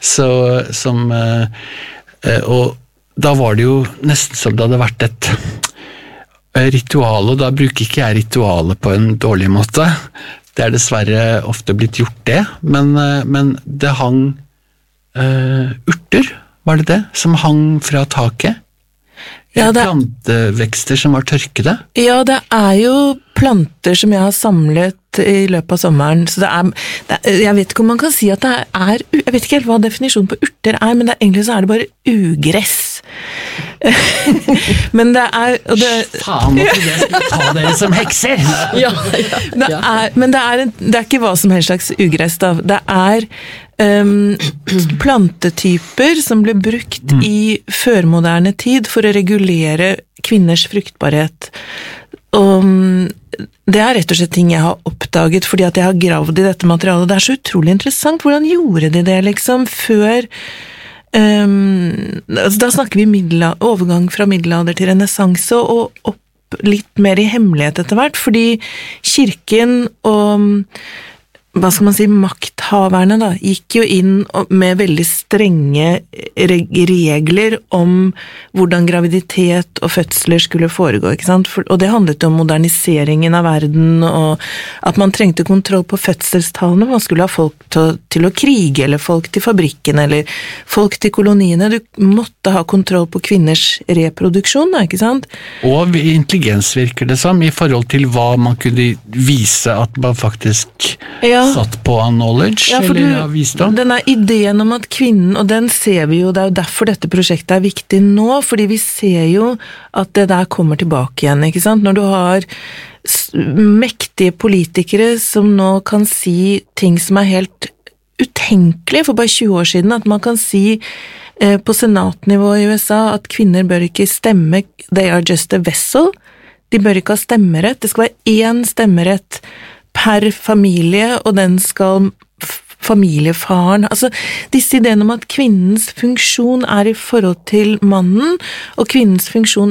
Og da var det jo nesten som det hadde vært et ritual, og da bruker ikke jeg ritualet på en dårlig måte. Det dessverre ofte blitt gjort det, men det hang urter, var det? Som hang fra taket? Ja, plantevekster som var tørkede? Ja, det jo planter som jeg har samlet i løpet av sommeren, så jeg vet ikke om man kan si at det jeg vet ikke helt hva definisjonen på urter men egentlig så det bare ugress. Men det og det faen, måtte det skulle ta dere som hekser! Men det ikke hva som helst slags ugress da. Det plantetyper som ble brukt i førmoderne tid for å regulere kvinners fruktbarhet. Og det rett og slett ting jeg har oppdaget fordi at jeg har gravd i dette materialet. Det så utrolig interessant. Hvordan gjorde de det liksom før da snakker vi overgang fra middelalder til renessanse og opp litt mer i hemmelighet etter hvert, fordi kirken og hva skal man si, makthaverne da, gikk jo inn med veldig strenge regler om hvordan graviditet og fødsler skulle foregå, ikke sant? Og det handlet om moderniseringen av verden, og at man trengte kontroll på fødselstallene, man skulle ha folk til å krige, eller folk til fabrikken, eller folk til koloniene, du måtte ha kontroll på kvinners reproduksjon, da, ikke sant? Og intelligens virker det som, i forhold til hva man kunne vise at man faktisk satt på av knowledge, eller av visdom. Den ideen om at kvinnen, og den ser vi jo, det jo derfor dette prosjektet viktig nå, fordi vi ser jo at det der kommer tilbake igjen, ikke sant? Når du har mektige politikere som nå kan si ting som helt utenkelige for bare 20 år siden, at man kan si på senatnivå i USA at kvinner bør ikke stemme, they are just a vessel, de bør ikke ha stemmerett, det skal være én stemmerett per familie, og den skal familiefaren, altså disse ideene om at kvinnens funksjon i forhold til mannen, og kvinnens funksjon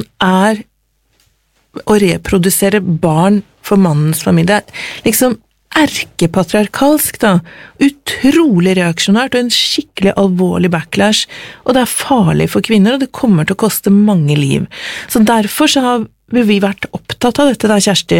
å reprodusere barn for mannens familie, liksom erkepatriarkalsk da, utrolig reaksjonært og en skikkelig alvorlig backlash, og det farlig for kvinner, og det kommer til å koste mange liv. Så derfor så har vi vært opptatt av dette da, Kjersti,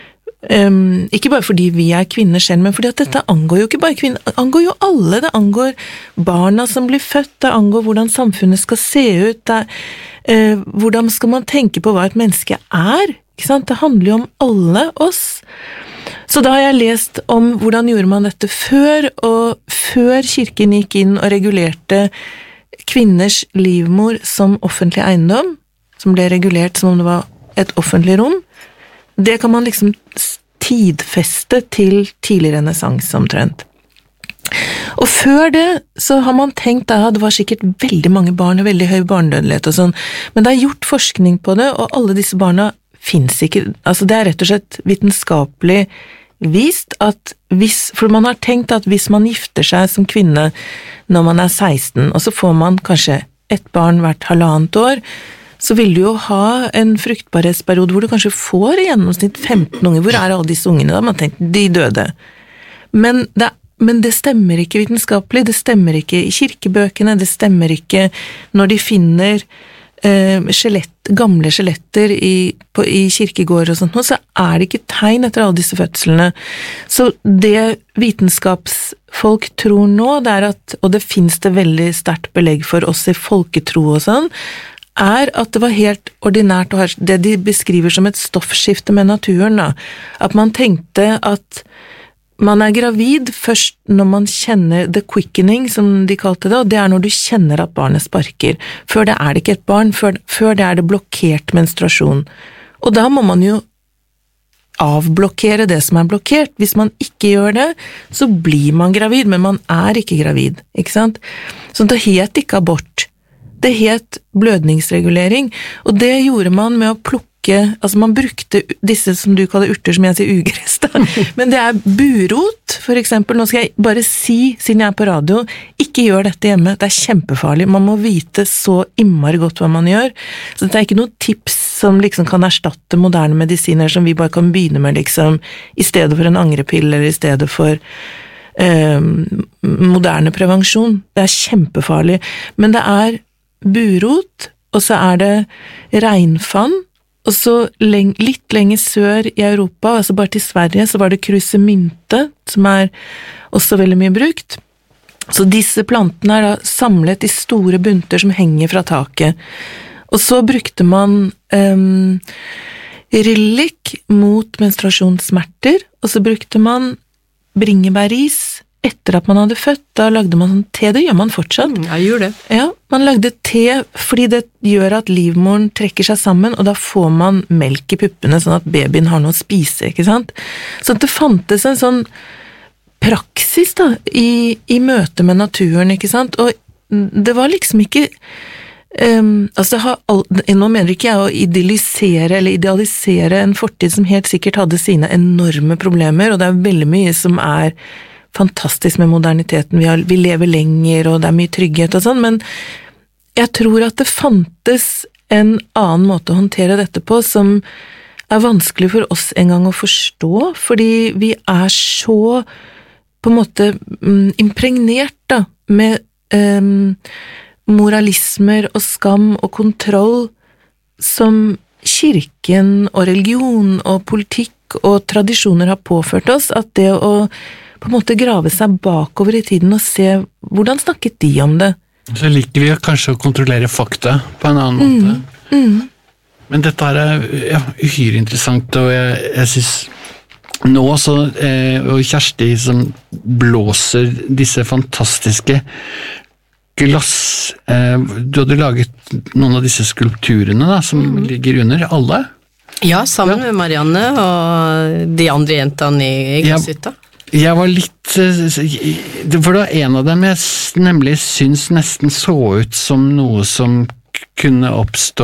ikke bare fordi vi kvinner selv, men fordi at dette angår jo ikke bare kvinner, det angår jo alle, det angår barna som blir født, det angår hvordan samfunnet skal se ut, hvordan skal man tenke på hva et menneske ikke sant? Det handler jo om alle oss. Så da har jeg lest om hvordan gjorde man dette før, og før kirken gikk inn og regulerte kvinners livmor som offentlig eiendom, som ble regulert som om det var et offentlig rom, det kan man liksom tidfeste til tidlig renessanse omtrent. Og før det så har man tenkt det var sikkert veldig mange barn og veldig høy barnedødelighet og sånn, men det gjort forskning på det, og alle disse barna finnes ikke, altså det rett og slett vitenskapelig vist at for man har tenkt at hvis man gifter seg som kvinne når man 16, og så får man kanskje et barn hvert 1,5 år, så vil du jo ha en fruktbarhetsperiode hvor du kanskje får i gjennomsnitt 15 unger. Hvor alle disse ungene da? Man tenkte, de døde. Men det stemmer ikke vitenskapelig, det stemmer ikke i kirkebøkene, det stemmer ikke når de finner gamle skjeletter i kirkegård og sånt, så det ikke tegn etter alle disse fødslene. Så det vitenskapsfolk tror nå, det at, og det finnes det veldig sterkt belegg for oss i folketro og sånn, at det var helt ordinært å ha det de beskriver som et stoffskifte med naturen, da. At man tenkte at man gravid først når man kjenner the quickening, som de kalte det, og det når du kjenner at barnet sparker. Før det det ikke et barn, før det det blokkert menstruasjon. Og da må man jo avblokkere det som blokkert. Hvis man ikke gjør det, så blir man gravid, men man ikke gravid, ikke sant? Så det het ikke abort. Det het blødningsregulering, og det gjorde man med å plukke, altså man brukte disse som du kaller urter, som jeg sier ugress da, men det burot, for eksempel. Nå skal jeg bare si, siden jeg på radio, ikke gjør dette hjemme, det kjempefarlig, man må vite så innmari godt hva man gjør, så det ikke noe tips som liksom kan erstatte moderne medisiner som vi bare kan begynne med liksom, i stedet for en angrepille, eller i stedet for moderne prevensjon. Det kjempefarlig. Men det burot, og så det regnfann, og så litt lenger sør i Europa, altså bare til Sverige, så var det krusemynte, som også veldig mye brukt. Så disse plantene da samlet i store bunter som henger fra taket. Og så brukte man rillik mot menstruasjonssmerter, og så brukte man bringebærris etter at man hadde født. Da lagde man sånn te, det gjør man fortsatt. Jeg gjør det. Ja, man lagde te fordi det gjør at livmoren trekker seg sammen, og da får man melk i puppene, sånn at babyen har noe å spise, ikke sant? Så det fantes en sånn praksis da, i møte med naturen, ikke sant? Og det var liksom ikke nå mener ikke jeg å idyllisere eller idealisere en fortid som helt sikkert hadde sine enorme problemer, og det veldig mye som fantastisk med moderniteten, vi lever lenger, og det mye trygghet og sånn, men jeg tror at det fantes en annen måte å håndtere dette på, som vanskelig for oss en gang å forstå, fordi vi så på en måte impregnert da, med moralismer og skam og kontroll som kirken og religion og politikk og tradisjoner har påført oss, at det å på en måte grave seg bakover i tiden og se hvordan snakket de om det. Så liker vi kanskje å kontrollere fakta på en annen måte. Men dette uhyre interessant, og jeg synes nå så, og Kjersti som blåser disse fantastiske glass, du hadde laget noen av disse skulpturene da, som ligger under alle. Ja, sammen med Marianne og de andre jentene i glasshytta. Jeg var litt, for det var en av dem jeg nemlig synes nesten så ut som noe som kunne oppstå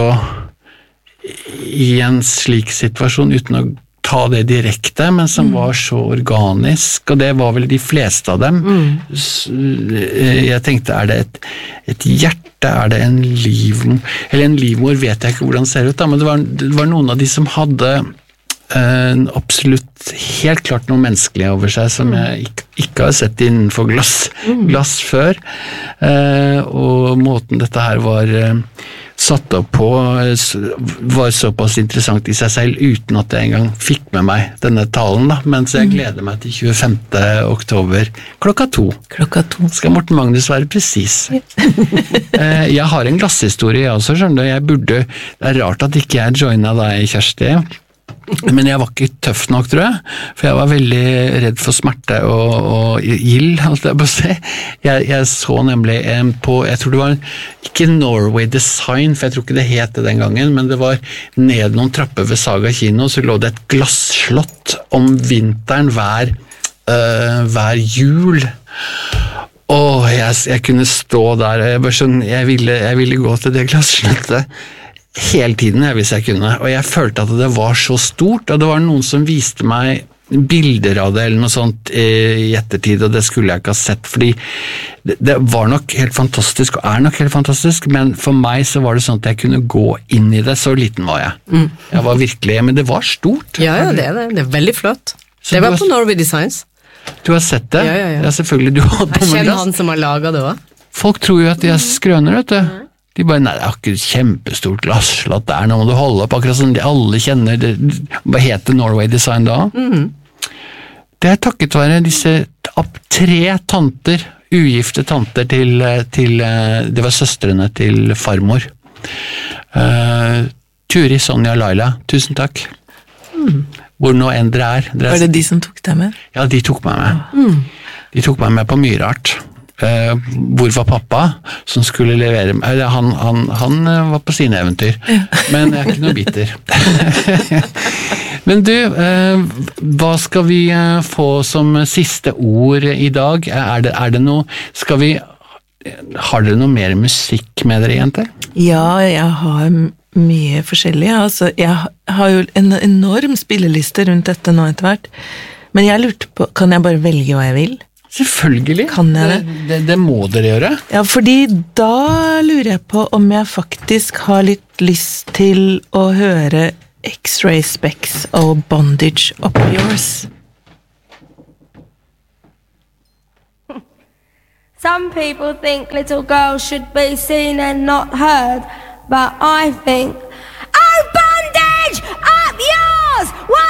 i en slik situasjon uten å ta det direkte, men som var så organisk, og det var vel de fleste av dem. Jeg tenkte, det et hjerte, det en livmor, eller en livmor vet jeg ikke hvordan det ser ut da, men det var noen av de som hadde absolutt helt klart noe menneskelig over seg som jeg ikke har sett innenfor glass før, og måten dette her var satt opp på var såpass interessant i seg selv uten at jeg engang fikk med meg denne talen da, mens jeg gleder meg til 25. oktober klokka 2. Skal Morten Magnus være presis. Jeg har en glasshistorie også, skjønner du, det rart at ikke jeg joinet deg, Kjersti, men jeg var ikke tøff nok, tror jeg, for jeg var veldig redd for smerte og gild, alt jeg på å si. Jeg så nemlig på, jeg tror det var ikke Norway Design, for jeg tror ikke det het det den gangen, men det var ned noen trapper ved Saga kino, så lå det et glasslott om vinteren hver jul. Og jeg kunne stå der, jeg ville gå til det glasslottet hele tiden, hvis jeg kunne, og jeg følte at det var så stort, og det var noen som viste meg bilder av det eller noe sånt i ettertid, og det skulle jeg ikke ha sett, fordi det var nok helt fantastisk, og nok helt fantastisk, men for meg så var det sånn at jeg kunne gå inn i det, så liten var jeg. Jeg var virkelig, men det var stort. Ja, det er veldig flott. Det var på Norway Designs. Du har sett det? Ja, selvfølgelig. Du har på jeg kjenner han som har laget det også. Folk tror jo at de skrøner, vet du. De bare, nei, det ikke et kjempestort glasslott der, nå må du holde opp, akkurat som de alle kjenner det. Hva heter Norway Design da? Det takket være disse 3 tanter, ugifte tanter til det var søstrene til farmor. Turi, Sonja og Laila, tusen takk. Hvor nå enn dere Var det de som tok deg med? Ja, de tok meg med. De tok meg med på mye rart. Hvor var pappa som skulle levere meg? Han var på sine eventyr, men jeg ikke noe bitter. Men du, hva skal vi få som siste ord i dag? Er det noe, har dere noe mer musikk med dere, jenter? Ja, jeg har mye forskjellig, altså jeg har jo en enorm spilleliste rundt dette nå etter hvert, men jeg lurte på, kan jeg bare velge hva jeg vil? Selvfølgelig. Kan jeg det? Det må dere gjøre. Ja, fordi da lurer jeg på om jeg faktisk har litt lyst til å høre X-Ray Specs og Bondage Up Yours. Some people think little girls should be seen and not heard, but I think